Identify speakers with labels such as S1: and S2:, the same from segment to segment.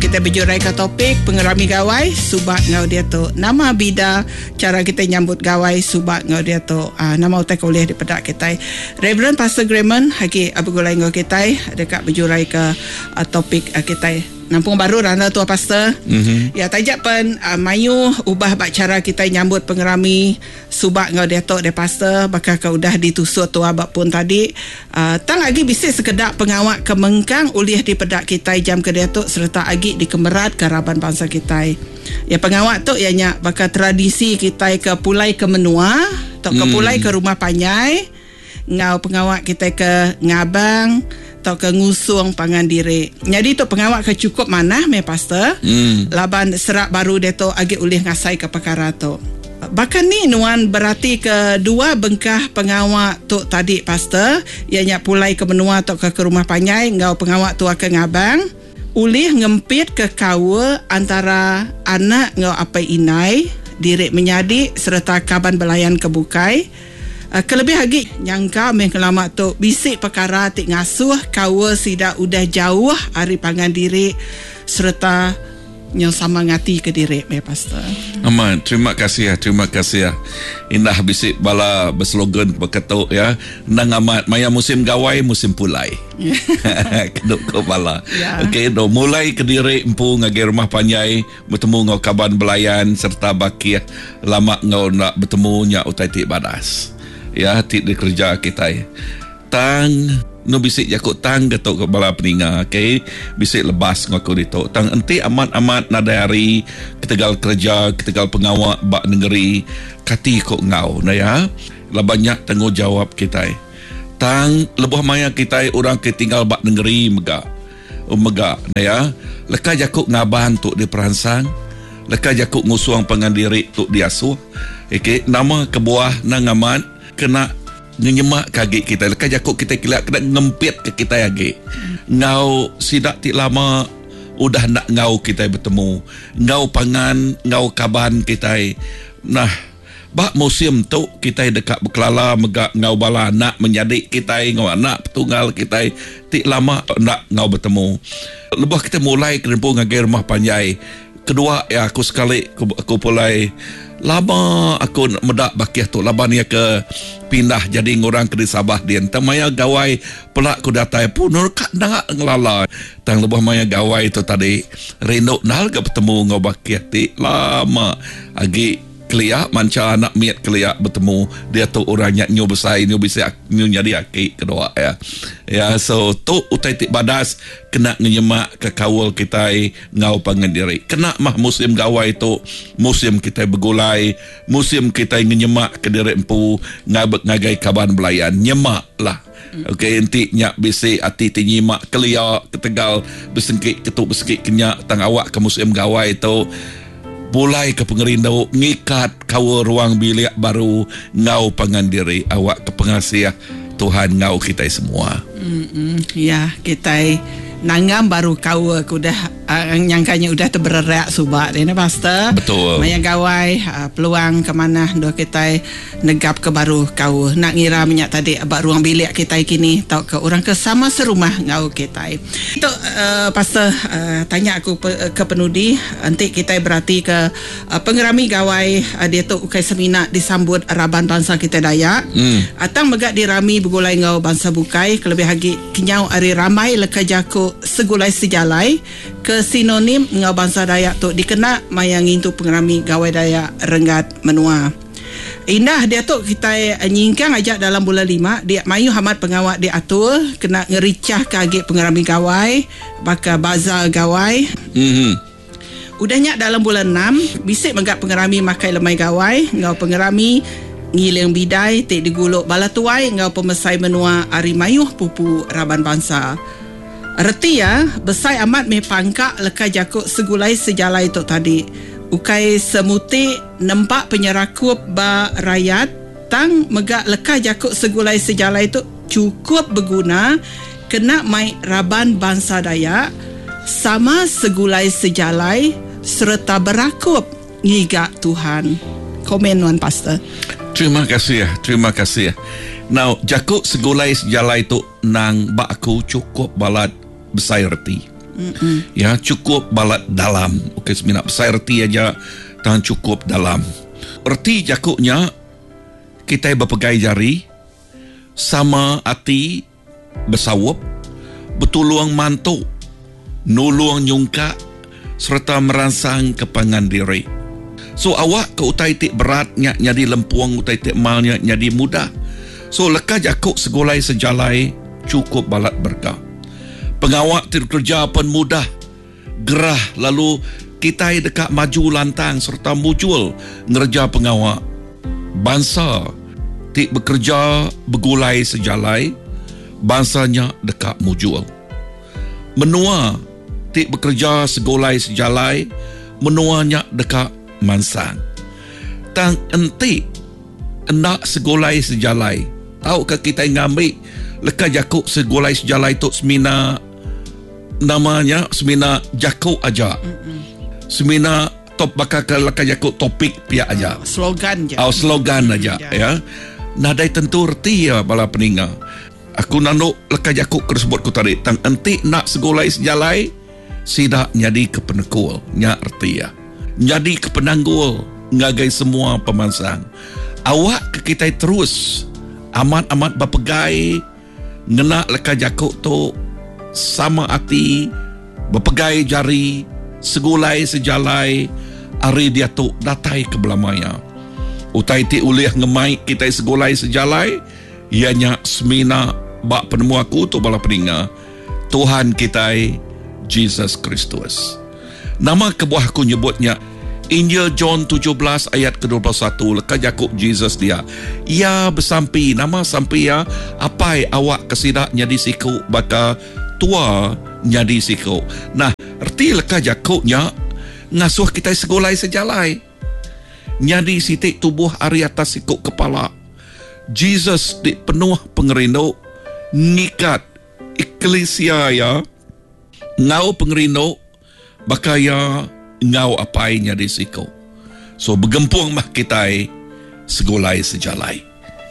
S1: kita berjurai ke topik pengerami gawai subat ngau dia tu. Nama bida cara kita nyambut gawai subat ngau dia tu. Nama utai kuliah di pedak kita. Reverend Pastor Grayman hagi abgulai ngau kita dekat berjurai ke topik kita. Nampung baru randa tu Pastor. Ya tajak pen mayu ubah bak cara kita nyambut pengerami subak ngau dia tok de Pastor bakal kau dah ditusuk tu abak pun tadi. Tang lagi bisik sekedar pengawak kemengkang uliah di pedak kita jam ke dia tok serta agi di kemerat ke raban bangsa kita. Ya pengawak tu ianya bakal tradisi kita ke pulai ke menua tok ke pulai ke rumah Panyai ngau pengawak kita ke ngabang atau ke ngusung pangan diri. Jadi tu pengawak ke cukup mana me Pastor. Laban serak baru dia tu agi ulih ngasai ke perkara tu. Bahkan ni nuan berarti ke dua bengkah pengawak tu tadi Pastor, ianya pulai ke menua atau ke rumah Panyai ngau pengawak tu ke ngabang ulih ngempit ke kawa antara anak ngau apa inai diri menyadi serta kaban belayan kebukai. Kelebih lagi nyangka mengkelamat tu bisik perkara tik ngasuh kawa sida udah jauh hari pangan diri serta yang sama ngati ke diri me Pastor.
S2: Aman, terima kasih ya. Indah bisik bala berslogan berketuk ya. Nang amat maya musim gawai musim pulai. Keduk ke bala. Okey, do mulai ke diri empu ngagi rumah Panyai bertemu ngau kaban belayan serta bakir lama ngau nak bertemu nya utai tik badas. Ya, tik di kerja kita. Tang no bisik jakut tang getok ke bala peninga, okey. Bisik lebas ngaku ditok. Tang enti amat-amat nadari ketegal kerja, ketegal pengawak bak negeri kati kok ngau na ya. La banyak tanggungjawab kita. Tang lebuh maya kita orang ke tinggal bak negeri mega na ya. Leka jakut ngaban tuk diperansang. Leka jakut ngusuang pengandiri tuk diasuh. Okey, nama kebuah nang amat kena ngenyemak kaki kita. Lekas jakut kita kira kena ngempit ke kita lagi. Ngau sidak tik lama udah nak ngau kita bertemu. Ngau pangan, ngau kaban kita. Nah, bak musim tu kita dekat berkelala megak ngau bala nak menyadik kita, ngau anak petunggal kita. Tik lama nak ngau bertemu. Lepas kita mulai kerempung ngagi rumah Panyai. Kedua ya aku sekali aku mulai lama aku medak bakiah tu laba ni ke pindah jadi orang ke Sabah dia tamaya gawai pelak ku datai pun kat nak ngelala tang lebah maya gawai tu tadi renok nal ke bertemu ngau bakiah ti lama agi keliak manca anak miat keliak bertemu dia tu orangnya nyu besar nyu bisa nyu jadi aki kedua ya so tu utai tik badas kena ngenyemak ke kawal kita ngau pangan diri kena mah musim gawai tu musim kita bergulai musim kita ngenyemak ke diri empu ngagai kaban belayan nyemak lah. Okey, enti nyak bisik ati tinyimak keliak ketegal besengkit ketuk besengkit kenyak tang awak ke musim gawai tu mulai ke pengerindau ngikat kawa ruang bilik baru ngau pangan diri awak ke pengasih Tuhan ngau kita semua.
S1: Ya kita nangam baru kawa kudah nyangkanya udah terbererak subat ini Pastor.
S2: Betul.
S1: Maya gawai peluang ke mana do kita negap ke baru kawa nak ngira minyak tadi abak ruang bilik kita kini tau ke orang ke sama serumah ngau kita. Itu Pastor tanya aku ke penudi nanti kita berarti ke pengerami gawai dia tu ukai semina disambut raban bangsa kita Dayak. Atang megak dirami begulai ngau bangsa bukai kelebih lagi kenyau ari ramai leka jaku segulai sejalai ke sinonim ngau bangsa Dayak tu dikena mayang itu pengerami gawai Dayak Renggat Menua. Indah dia tu kita nyingkang ajak dalam bulan 5 dia mayu hamat pengawak dia atur kena ngericah kagik pengerami gawai bakal bazar gawai. Udahnya dalam bulan 6 bisik megak pengerami makai lemai gawai ngau pengerami ngiling bidai tik diguluk bala tuai ngau pemesai menua ari mayuh pupu raban bangsa. Reti ya, besai amat me pangkak leka jakuk segulai sejalai tu tadi. Ukai semuti nampak penyerakup ba rakyat tang megak leka jakuk segulai sejalai tu cukup berguna kena mai raban bangsa Dayak sama segulai sejalai serta berakup ngigak Tuhan. Komen Wan Pastor.
S2: Terima kasih ya. Now, jakuk segulai sejalai tu nang bak aku cukup balat besar reti. Ya, cukup balat dalam. Okey, semina besar erti aja tahan cukup dalam. Erti jakuknya kita berpegai jari sama hati bersawap, betuluang mantu, nuluang nyungka serta merangsang kepangan diri. So awak ke utai tik berat nyadi lempuang utai tik malnya nyadi mudah. So leka jakuk segolai sejalai cukup balat berkah. Pengawak kerja pun mudah, gerah, lalu kita dekat maju lantang serta mujul ngerja pengawak. Bangsa tik bekerja begulai sejalai, bangsanya dekat mujul. Menua tik bekerja segolai sejalai, menuanya dekat mansang. Tang entik endak segolai sejalai. Tahukah kita ngambil leka jakuk segolai sejalai tok semina namanya semina jakuk aja. Semina top bakal leka jakuk topik pihak aja.
S1: Slogan je.
S2: Slogan aja ya. Nadai tentu erti ya bala peninga. Aku nanduk leka jakuk tersebut ku tadi. Tang entik nak segolai sejalai sidak nyadi kepenekul nya erti ya. Nyadi kepenanggul ngagai semua pemansang. Awak ke kita terus amat-amat berpegai ngena leka jakuk tu sama hati berpegai jari segulai sejalai hari dia tu datai ke belamaya. Utai ti ulih ngemai kita segulai sejalai ianya semina bak penemu aku tu bala peninga Tuhan kita Jesus Kristus. Nama kebuah aku nyebutnya Injil John 17 ayat ke-21 leka jakuk Jesus dia. Ia bersampi nama sampai ya apai awak kesidak nyadi siku baka tua nyadi siku. Nah, erti leka jakuknya ngasuh kita segolai sejalai. Nyadi sitik tubuh ari atas siku kepala. Jesus di penuh pengerindu ngikat eklesia ya. Ngau pengerindu bakaya ngau apai nyadi siku. So bergempung mah kita segolai sejalai.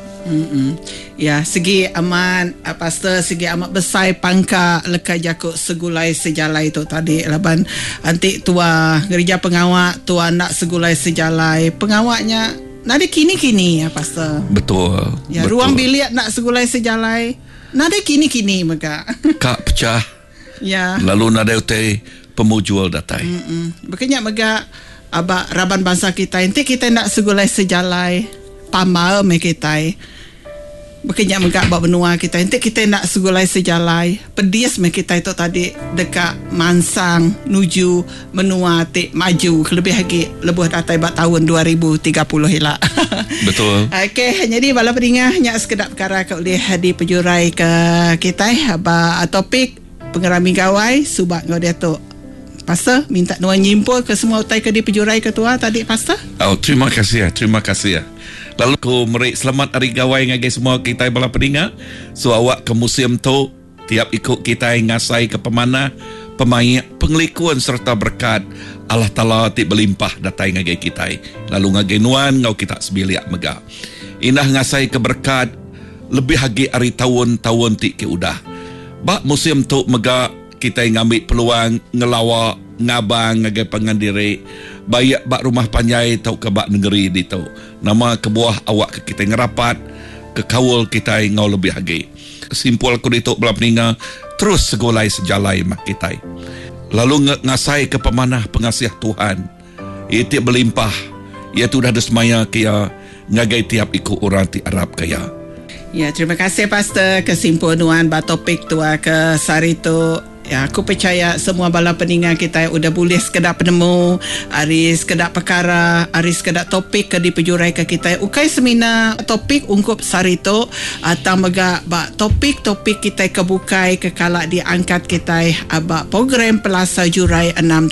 S1: Ya, segi aman pastor, segi amat besar pangka leka jakuk segulai sejalai tu tadi laban antik tua gereja pengawak tua nak segulai sejalai pengawaknya nada kini-kini ya pastor.
S2: Betul.
S1: Ya,
S2: betul.
S1: Ruang bilik nak segulai sejalai nada kini-kini maka.
S2: Kak pecah.
S1: Ya.
S2: Lalu nada utai pemujul datai.
S1: Berkenyak mega abak raban bangsa kita nanti kita nak segulai sejalai pamal me kita. Berkenyak mega abak benua kita nanti kita nak segulai sejalai pedis me kita itu tadi dekat mansang nuju menua tik maju lebih lagi lebih datai bak tahun 2030 hilak.
S2: Betul.
S1: Okey, jadi bala pendengar nyak sekedap perkara kau boleh di penjurai ke kita abak topik pengerami gawai subak ngau dia tu. Pastor, minta nuan nyimpul ke semua utai ke di penjurai ketua tadi, Pastor.
S2: Terima kasih ya. Lalu ku merik selamat hari gawai ngagai semua kita bala pendengar. So awak ke museum tu tiap ikut kita ngasai ke pemanah, pemain, penglikuan serta berkat Allah Ta'ala ti berlimpah datai ngagai kita. Lalu ngagai nuan ngau kita sebiliak mega. Indah ngasai ke berkat lebih lagi hari tahun-tahun ti ke udah. Bak museum tu mega kita ngambil peluang ngelawak ngabang ngagai pengandiri bayak bak rumah panjai tau ke bak negeri di tau nama kebuah awak ke kita ngerapat ke kawul kita ngau lebih lagi simpul aku di tau belah peninga terus segolai sejalai mak kita lalu ngasai ke pemanah pengasih Tuhan ia tiap berlimpah ia tu dah desmaya kia ngagai tiap ikut orang ti Arab kaya.
S1: Ya, terima kasih Pastor kesimpulan topik tua ke Sarito. Ya, aku percaya semua bala pendengar kita udah boleh sekedar penemu, hari sekedar perkara, hari sekedar topik ke di penjurai ke kita. Ukai semina topik ungkup Sarito atau mega bak topik-topik kita kebukai ke kalak diangkat kita abak program Pelasa Jurai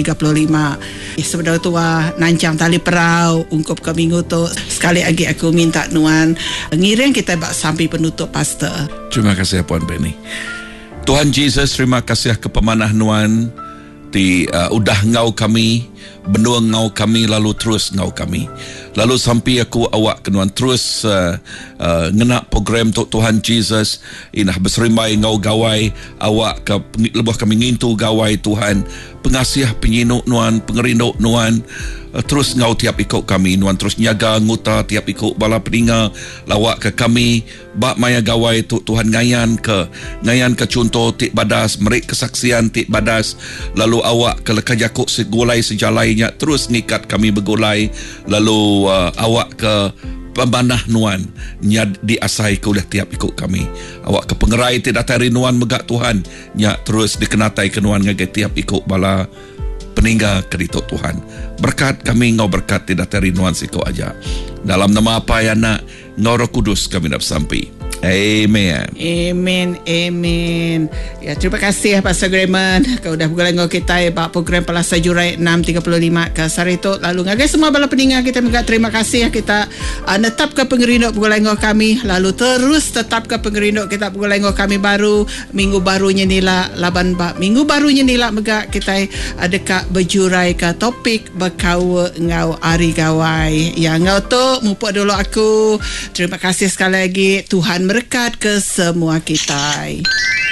S1: 635. Sebenarnya tua nancang tali perau ungkup ke minggu tu. Sekali lagi aku minta nuan ngiring kita bak sampai penutup Pastor.
S2: Terima kasih Puan Benny. Tuhan Jesus, terima kasih ke pemanah nuan udah ngau kami, benua ngau kami, lalu terus ngau kami. Lalu sampai aku awak kenuan terus ngena program Tuhan Jesus inah berserimbai ngau gawai awak ke lebah kami ngintu gawai Tuhan pengasih penyinuk nuan pengerinduk nuan terus ngau tiap ikut kami nuan terus nyaga nguta tiap ikut bala peninga lawak ke kami bak maya gawai Tuhan ngayan ke contoh tik badas merik kesaksian tik badas lalu awak ke lekajakuk segulai sejalainya terus ngikat kami bergulai lalu awak ke pembanah nuan nya diasai ke oleh tiap ikut kami awak ke pengerai tidak tari nuan megak Tuhan nya terus dikenatai ke nuan ngagai tiap ikut bala peninggal kerito Tuhan berkat kami ngau berkat tidak tari nuan siko aja dalam nama apa ya nak ngau Roh Kudus kami nak sampai. Amen.
S1: Amen. Amen. Ya, terima kasih Pastor Grayman. Kau dah bergulai dengan kita pak program Palasa Jurai 635 ke Sarito. Lalu ngagai semua bala peninggal kita juga terima kasih kita netap ke pengerinduk bergulai dengan kami. Lalu terus tetap ke pengerinduk kita bergulai dengan kami baru minggu barunya nila laban bak minggu barunya nila mega kita ada kak berjurai ke topik berkawa ngau ari gawai. Ya ngau tu mupuk dulu aku. Terima kasih sekali lagi. Tuhan berkat ke semua kita.